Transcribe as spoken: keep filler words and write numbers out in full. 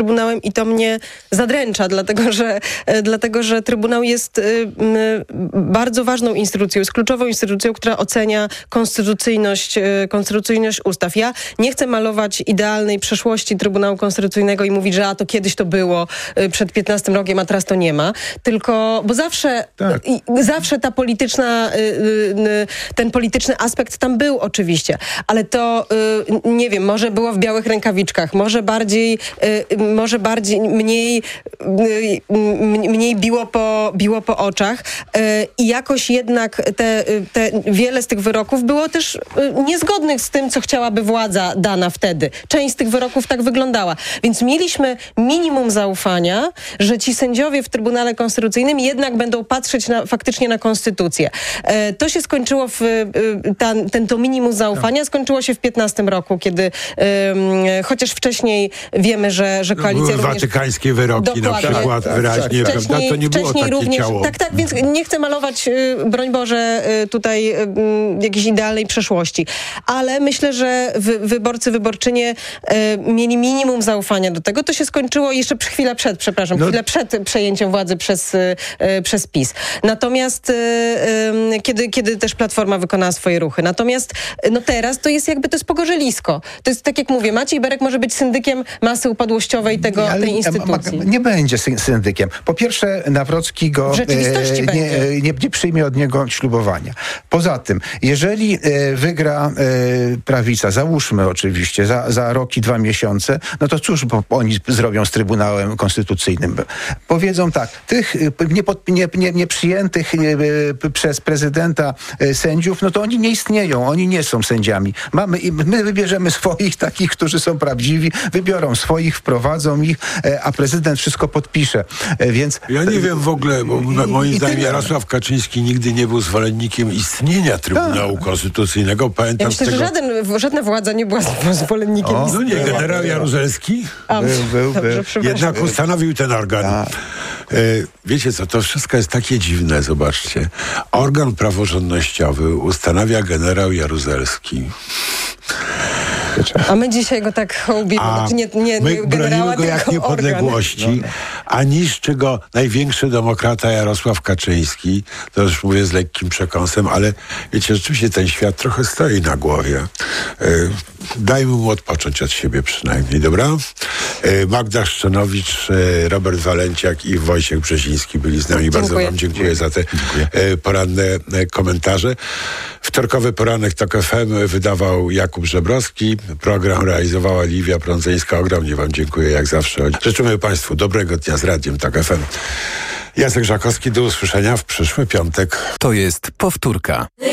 Trybunałem i to mnie zadręcza, dlatego że, dlatego, że Trybunał jest bardzo ważną instytucją, jest kluczową instytucją, która ocenia konstytucyjność, konstytucyjność ustaw. Ja nie chcę malować idealnej przeszłości Trybunału Konstytucyjnego i mówić, że a to kiedyś to było przed piętnastym rokiem, a teraz to nie ma, tylko, bo zawsze, tak. zawsze ta polityczna, ten polityczny aspekt tam był oczywiście, ale to, nie wiem, może było w białych rękawiczkach, może bardziej, może bardziej, mniej, mniej biło po, biło po oczach i jakoś jednak te, te, wiele z tych wyroków było też niezgodnych z tym, co chciałaby władza dana wtedy. Część z tych wyroków tak wyglądała. Więc mieliśmy minimum zaufania, że ci sędziowie w Trybunale Konstytucyjnym jednak będą patrzeć na, faktycznie na konstytucję. To się skończyło w, ten, ten to minimum zaufania skończyło się w piętnastym roku, kiedy chociaż wcześniej wiemy, że, że koalicja były również... watykańskie wyroki Dokładnie. na przykład tak, wyraźnie, tak, prawda? To nie było takie również, ciało. Tak, tak, więc nie chcę malować, broń Boże, tutaj jakiejś idealnej przeszłości. Ale myślę, że wy, wyborcy, wyborczynie mieli minimum zaufania do tego. To się skończyło jeszcze chwilę przed, przepraszam, no. chwilę przed przejęciem władzy przez, przez PiS. Natomiast kiedy, kiedy też Platforma wykonała swoje ruchy. Natomiast no teraz to jest jakby, to jest pogorzelisko. To jest tak jak mówię, Maciej Berek może być syndykiem masy upadłościowej tego, nie, tej instytucji. Nie będzie syndykiem. Po pierwsze, Nawrocki go e, nie, nie, nie przyjmie od niego ślubowania. Poza tym, jeżeli e, wygra e, prawica, załóżmy oczywiście, za, za rok i dwa miesiące, no to cóż bo oni zrobią z Trybunałem Konstytucyjnym? Powiedzą tak, tych nieprzyjętych nie, nie, nie przyjętych, e, przez prezydenta e, sędziów, no to oni nie istnieją, oni nie są sędziami. Mamy, my wybierzemy swoich, takich, którzy są prawdziwi, wybiorą swoich, wprowadzą ich, a prezydent wszystko podpisze. Więc... Ja nie wiem w ogóle, bo moim zdaniem Jarosław Kaczyński nigdy nie był zwolennikiem istnienia Trybunału tak. Konstytucyjnego. Pamiętam ja myślę, tego... że żaden, żadna władza nie była zwolennikiem o, istnienia. No nie, generał Jaruzelski A, był, był, dobrze, był. jednak ustanowił ten organ. Tak. E, wiecie co, to wszystko jest takie dziwne, zobaczcie. Organ praworządnościowy ustanawia generał Jaruzelski. A my dzisiaj go tak hołbimy. A znaczy nie, nie, my nie generała, bronimy go jak niepodległości, no, no. a niszczy go największy demokrata Jarosław Kaczyński. To już mówię z lekkim przekąsem, ale wiecie, rzeczywiście ten świat trochę stoi na głowie. Yy, dajmy mu odpocząć od siebie przynajmniej, dobra? Yy, Magda Szczenowicz, yy, Robert Walenciak i Wojciech Brzeziński byli z nami. Dziękuję. Bardzo wam dziękuję za te yy, poranne yy, komentarze. Wtorkowy poranek Tok F M wydawał Jakub Żebrowski. Program realizowała Liwia Prądzeńska. Ogromnie wam dziękuję jak zawsze. Życzymy państwu dobrego dnia z Radiem Tok F M. Jacek Żakowski, do usłyszenia w przyszły piątek. To jest powtórka.